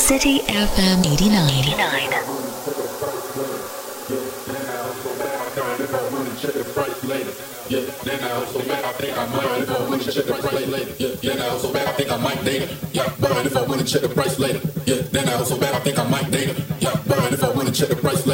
City FM 89. Yeah, then I was so bad I think I might if I wouldn't check the price later. Yeah, then I was so bad I think I might date her. Yeah, but if I wouldn't check the price later. Yeah, then I was so bad I think I might date her. Yeah, but if I wouldn't check the price later.